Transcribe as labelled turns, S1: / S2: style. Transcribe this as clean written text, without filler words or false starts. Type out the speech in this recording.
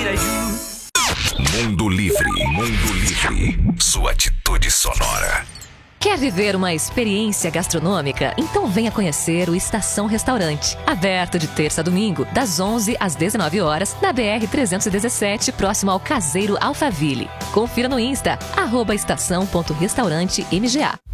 S1: Piraju.
S2: Mundo Livre, Mundo Livre. Sua atitude sonora.
S3: Quer viver uma experiência gastronômica? Então venha conhecer o Estação Restaurante. Aberto de terça a domingo, das 11 às 19 horas, na BR-317, próximo ao Caseiro Alphaville. Confira no Insta, @estação.restaurante MGA.